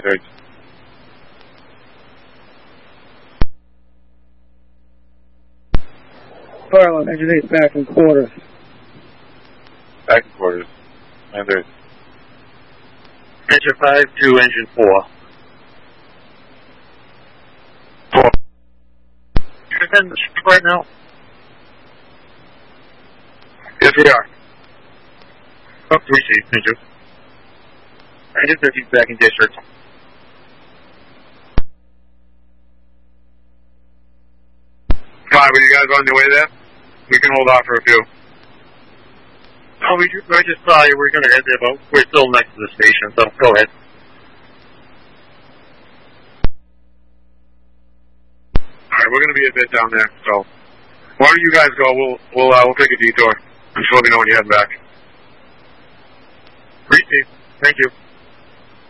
930. Farland, Engine 8 back in quarters. Back in quarters. 930. Engine 5 to Engine 4. 4. You're in the ship right now? Yes, we are. Oh, received. Thank you. Engine 50 back in district. Fine, were you guys on your way there? We can hold off for a few. Oh, I just saw you. We're going to head there, but we're still next to the station, so go ahead. Alright, we're going to be a bit down there, so why don't you guys go? We'll take a detour. I'm sure we know when you're heading back. Received. Thank you.